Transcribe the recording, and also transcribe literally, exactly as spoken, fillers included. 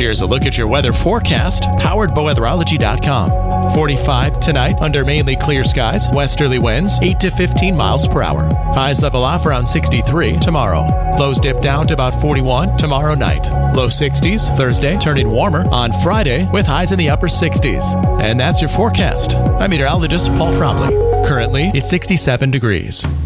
Here's a look at your weather forecast, powered by weatherology dot com. forty-five tonight under mainly clear skies, westerly winds eight to fifteen miles per hour. Highs level off around sixty-three tomorrow. Lows dip down to about forty-one tomorrow night. Low sixties Thursday, turning warmer on Friday with highs in the upper sixties. And that's your forecast. I'm meteorologist Paul Fromley. Currently, it's sixty-seven degrees.